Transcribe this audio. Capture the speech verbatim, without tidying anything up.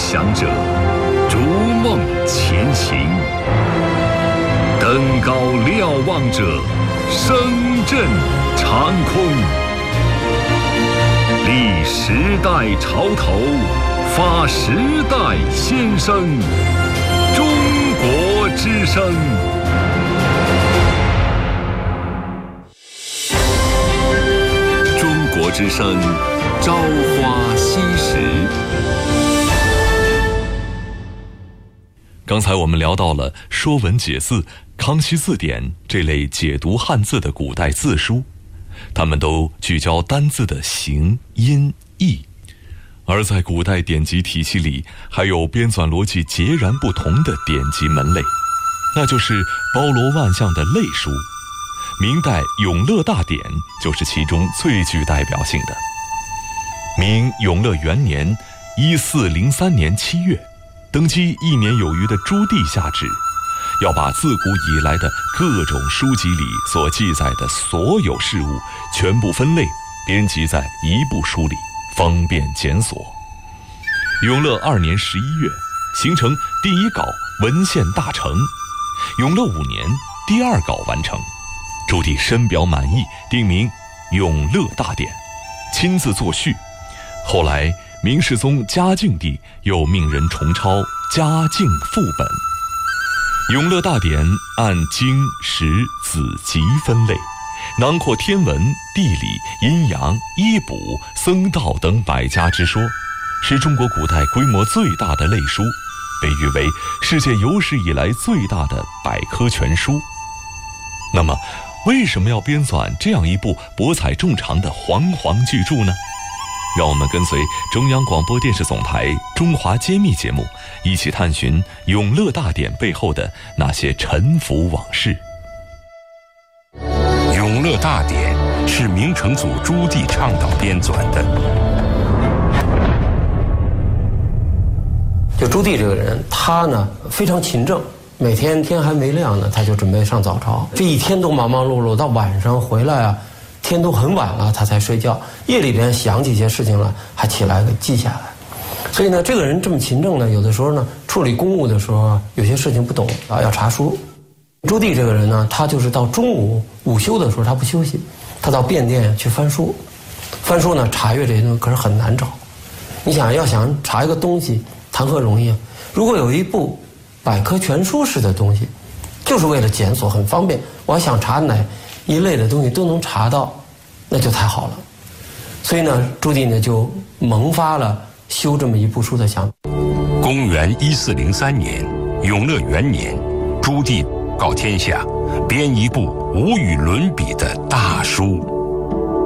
想者，逐梦前行；登高瞭望者，声震长空。立时代潮头，发时代先声。中国之声。中国之声，朝花夕拾。 刚才我们聊到了《说文解字》《康熙字典》这类解读汉字的古代字书，它们都聚焦单字的形、音、义。而在古代典籍体系里，还有编纂逻辑截然不同的典籍门类，那就是包罗万象的类书。明代《永乐大典》就是其中最具代表性的。明永乐元年一四零三年七月，登基一年有余的朱棣下旨，要把自古以来的各种书籍里所记载的所有事物全部分类编辑在一部书里，方便检索。永乐二年十一月，形成第一稿文献大成。永乐五年，第二稿完成。朱棣深表满意，定名《永乐大典》，亲自作序。后来明世宗嘉靖帝又命人重抄嘉靖副本。《永乐大典》按经、史、子集分类，囊括天文、地理、阴阳、医卜、僧道等百家之说，是中国古代规模最大的类书，被誉为世界有史以来最大的百科全书。那么，为什么要编纂这样一部博采众长的煌煌巨著呢？让我们跟随中央广播电视总台《中华揭秘》节目，一起探寻《永乐大典》背后的那些沉浮往事。 《永乐大典》是明成祖朱棣倡导编纂的。 就朱棣这个人，他呢非常勤政，每天天还没亮呢，他就准备上早朝，这一天都忙忙碌碌，到晚上回来啊，天都很晚了，他才睡觉。夜里边想起一些事情了，还起来给记下来。所以呢，这个人这么勤政呢，有的时候呢，处理公务的时候，有些事情不懂啊，要查书。朱棣这个人呢，他就是到中午午休的时候，他不休息，他到便殿去翻书。翻书呢，查阅这些东西可是很难找。你想要想查一个东西，谈何容易啊！如果有一部百科全书式的东西，就是为了检索，很方便。我想查哪一类的东西都能查到，那就太好了。所以呢，朱棣呢就萌发了修这么一部书的想法。 公元一四零三年，永乐元年，朱棣告天下，编一部无与伦比的大书。